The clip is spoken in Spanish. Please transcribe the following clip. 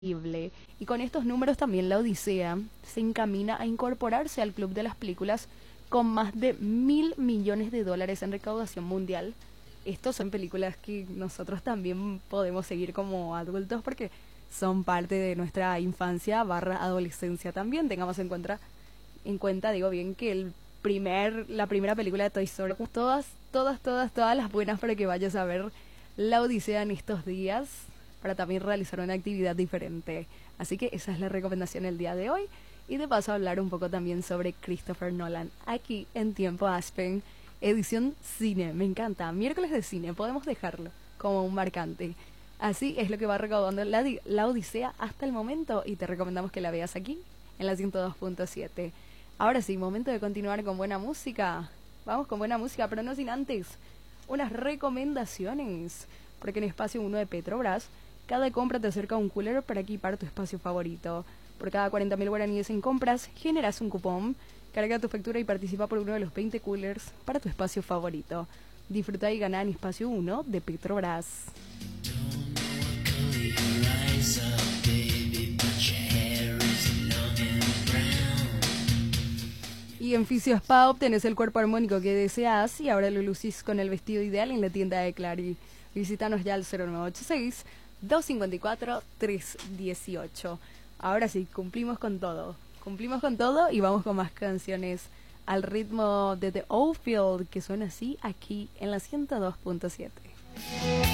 increíble. Y con estos números también la Odisea se encamina a incorporarse al club de las películas con más de $1.000 millones en recaudación mundial. Estos son películas que nosotros también podemos seguir como adultos porque son parte de nuestra infancia barra adolescencia también. Tengamos en cuenta, digo bien, que la primera película de Toy Story, todas las buenas para que vayas a ver la Odisea en estos días, para también realizar una actividad diferente. Así que esa es la recomendación el día de hoy. Y de paso hablar un poco también sobre Christopher Nolan, aquí en Tiempo Aspen, edición cine. Me encanta, miércoles de cine, podemos dejarlo como un marcante. Así es lo que va recaudando la Odisea hasta el momento y te recomendamos que la veas aquí en la 102.7. Ahora sí, momento de continuar con buena música. Vamos con buena música, pero no sin antes unas recomendaciones. Porque en Espacio 1 de Petrobras, cada compra te acerca a un cooler para equipar tu espacio favorito. Por cada 40.000 guaraníes en compras, generas un cupón. Carga tu factura y participa por uno de los 20 coolers para tu espacio favorito. Disfruta y gana en Espacio 1 de Petrobras. Y en Fisio Spa obtenés el cuerpo armónico que deseas y ahora lo lucís con el vestido ideal en la tienda de Clary. Visítanos ya al 0986-254-318. Ahora sí, cumplimos con todo y vamos con más canciones al ritmo de The Oldfield, que suena así aquí en la 102.7.